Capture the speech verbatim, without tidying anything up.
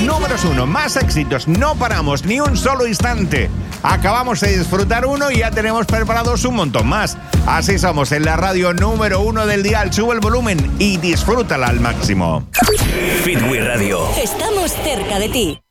Números uno, más éxitos, no paramos ni un solo instante. Acabamos de disfrutar uno y ya tenemos preparados un montón más. Así somos en la radio número uno del dial. Sube el volumen y disfrútala al máximo. Fitwi Radio. Estamos cerca de ti.